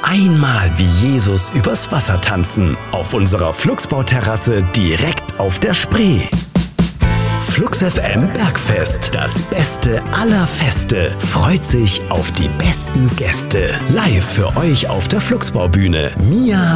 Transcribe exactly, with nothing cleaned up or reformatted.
einmal wie Jesus übers Wasser tanzen. Auf unserer Flugsbauterrasse direkt auf der Spree. Flux F M Bergfest, das Beste aller Feste, freut sich auf die besten Gäste. Live für euch auf der Flugsbaubühne Mia